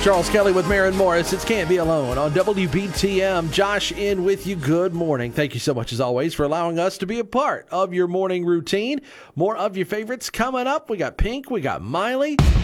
Charles Kelly with Maren Morris. It Can't Be Alone on WBTM. Josh in with you. Good morning. Thank you so much, as always, for allowing us to be a part of your morning routine. More of your favorites coming up. We got Pink. We got Miley.